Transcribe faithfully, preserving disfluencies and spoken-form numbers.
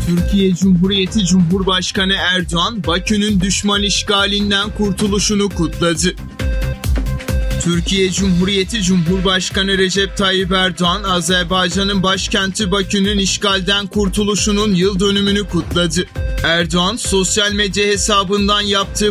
Türkiye Cumhuriyeti Cumhurbaşkanı Erdoğan, Bakü'nün düşman işgalinden kurtuluşunu kutladı. Türkiye Cumhuriyeti Cumhurbaşkanı Recep Tayyip Erdoğan, Azerbaycan'ın başkenti Bakü'nün işgalden kurtuluşunun yıl dönümünü kutladı. Erdoğan, sosyal medya hesabından yaptığı